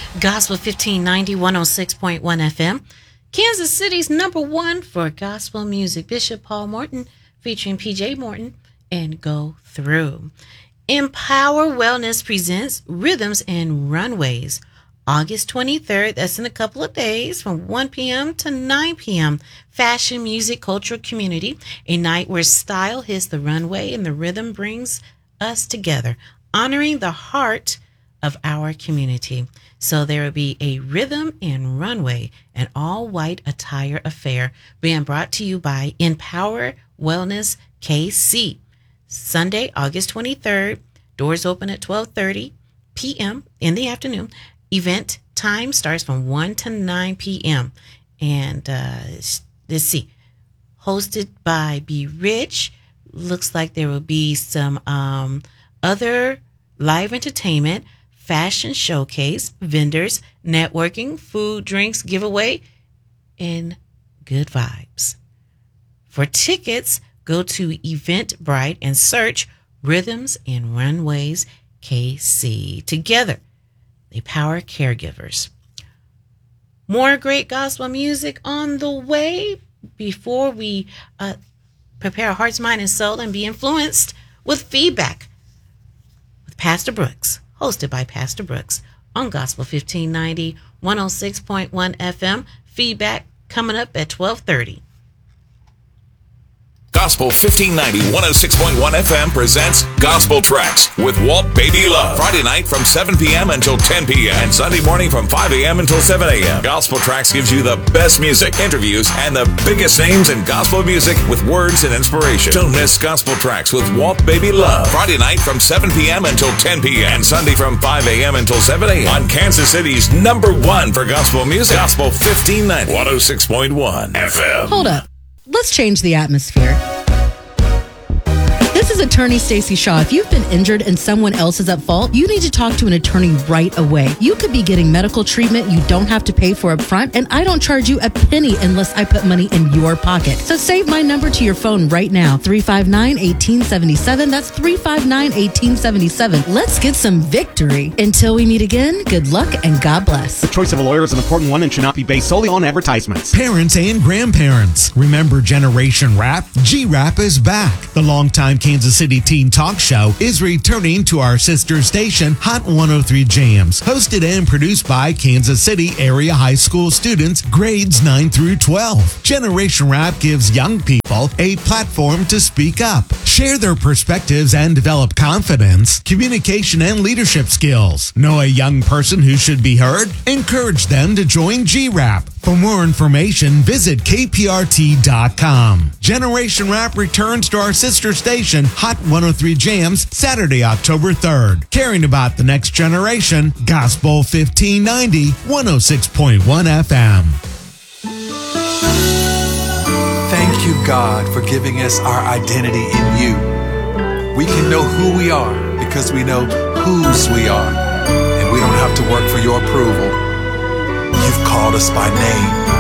Gospel 1590, 106.1 FM. Kansas City's #1 for gospel music. Bishop Paul Morton featuring PJ Morton and Go Through. Empower Wellness presents Rhythms and Runways. August 23rd, that's in a couple of days, from 1 p.m. to 9 p.m. Fashion, music, cultural community. A night where style hits the runway and the rhythm brings us together, honoring the heart of our community. So there will be a Rhythm and Runway, an all-white attire affair being brought to you by Empower Wellness KC. Sunday, August 23rd, doors open at 12:30 p.m. in the afternoon. Event time starts from 1 to 9 p.m. And let's see, hosted by Be Rich. Looks like there will be some other live entertainment, fashion showcase, vendors, networking, food, drinks, giveaway, and good vibes. For tickets, go to Eventbrite and search Rhythms and Runways KC. Together, they power caregivers. More great gospel music on the way. Before we prepare our hearts, mind, and soul and be influenced with feedback with Pastor Brooks, hosted by Pastor Brooks on Gospel 1590, 106.1 FM. Feedback coming up at 12:30. Gospel 1590, 106.1 FM presents Gospel Tracks with Walt Baby Love. Friday night from 7 p.m. until 10 p.m. and Sunday morning from 5 a.m. until 7 a.m. Gospel Tracks gives you the best music, interviews, and the biggest names in gospel music with words and inspiration. Don't miss Gospel Tracks with Walt Baby Love. Friday night from 7 p.m. until 10 p.m. and Sunday from 5 a.m. until 7 a.m. on Kansas City's #1 for gospel music. Gospel 1590, 106.1 FM. Hold up. Let's change the atmosphere. This is attorney Stacey Shaw. If you've been injured and someone else is at fault, you need to talk to an attorney right away. You could be getting medical treatment you don't have to pay for up front, and I don't charge you a penny unless I put money in your pocket. So save my number to your phone right now, 359-1877. That's 359-1877. Let's get some victory. Until we meet again, good luck and God bless. The choice of a lawyer is an important one and should not be based solely on advertisements. Parents and grandparents, remember Generation Rap? G-Rap is back. The longtime Kansas City teen talk show is returning to our sister station, Hot 103 Jams, hosted and produced by Kansas City area high school students, grades 9 through 12. Generation Rap gives young people a platform to speak up, share their perspectives, and develop confidence, communication, and leadership skills. Know a young person who should be heard? Encourage them to join G-Rap. For more information, visit kprt.com. Generation Rap returns to our sister station, Hot 103 Jams, Saturday, October 3rd. Caring about the next generation, Gospel 1590, 106.1 FM. Thank you, God, for giving us our identity in you. We can know who we are because we know whose we are, and we don't have to work for your approval. You've called us by name.